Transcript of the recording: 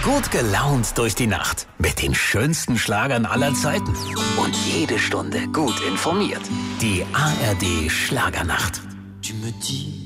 Gut gelaunt durch die Nacht mit den schönsten Schlagern aller Zeiten. Und jede Stunde gut informiert. Die ARD Schlagernacht.